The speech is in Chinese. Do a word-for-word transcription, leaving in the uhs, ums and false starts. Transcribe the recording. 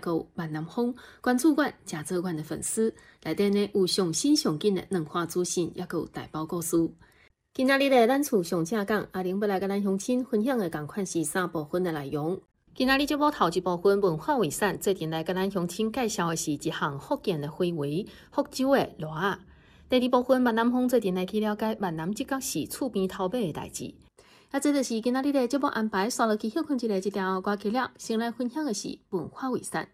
个有万南风关注馆、加州馆的粉丝，内底呢有上新上紧的文化资讯，也个有大包故事。今仔日的咱厝上正讲，阿玲要来甲咱乡亲分享的共款是三部分的内容。今仔日节目头一部分文化遗产，最近来甲咱乡亲介绍的是一项福建的非遗——福州的螺仔。第二部分万南风最近来去了解万南这角是厝边头尾的代志。啊，这就是今仔日的节目安排，刷落去休困一下，一条歌曲了。先来分享的是文化遗产。